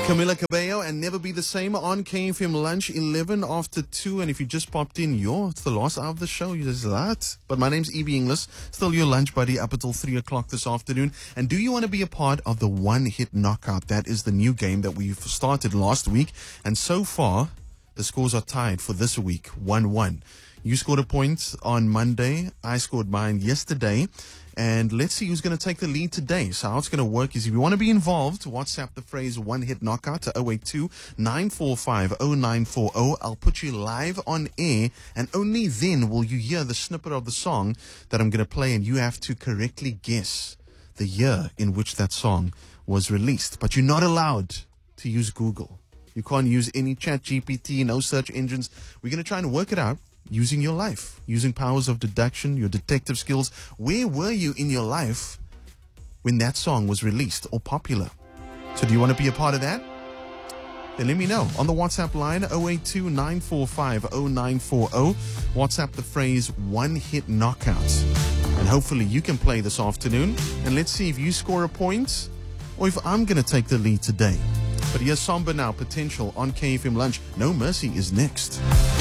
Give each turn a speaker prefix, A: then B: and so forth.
A: Camila Cabello and Never Be the Same on KFM Lunch, 11 after 2. And if you just popped in, it's the last hour of the show. You just that. But my name's E.B. Inglis, still your lunch buddy up until 3 o'clock this afternoon. And do you want to be a part of the One Hit Knockout? That is the new game that we've started last week. And so far, the scores are tied for this week, 1-1. You scored a point on Monday. I scored mine yesterday. And let's see who's going to take the lead today. So how it's going to work is if you want to be involved, WhatsApp the phrase One Hit Knockout to 082-945-0940. I'll put you live on air, and only then will you hear the snippet of the song that I'm going to play, and you have to correctly guess the year in which that song was released. But you're not allowed to use Google. You can't use any chat GPT, no search engines. We're going to try and work it out using your life, using powers of deduction, your detective skills. Where were you in your life when that song was released or popular? So do you want to be a part of that? Then let me know on the WhatsApp line 082-945-0940. WhatsApp the phrase One Hit Knockout. And hopefully you can play this afternoon. And let's see if you score a point or if I'm going to take the lead today. But here's Samba now, Potential on KFM Lunch. No Mercy is next.